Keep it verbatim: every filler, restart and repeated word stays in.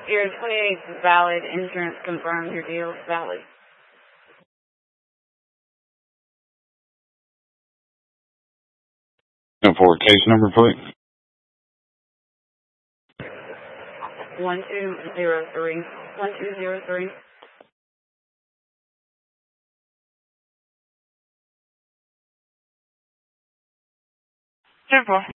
Your twenty-eighth is valid. Insurance confirms your deal is valid. And for case number, please. One two zero three. One two zero three. Simple.